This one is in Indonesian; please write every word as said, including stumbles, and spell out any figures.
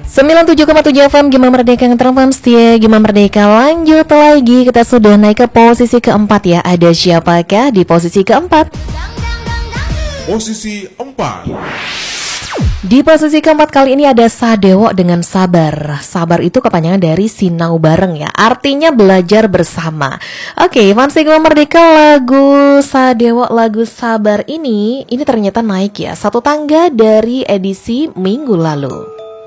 sembilan puluh tujuh koma tujuh F M Gema Merdeka yang terfam setia Gema Merdeka. Lanjut lagi, kita sudah naik ke posisi keempat ya. Ada siapakah di posisi keempat? Posisi empat. Di posisi keempat kali ini ada Sadewo dengan Sabar. Sabar itu kepanjangan dari Sinau Bareng ya, artinya belajar bersama. Oke, fans Gema Merdeka, lagu Sadewo, lagu Sabar ini Ini ternyata naik ya, satu tangga dari edisi minggu lalu.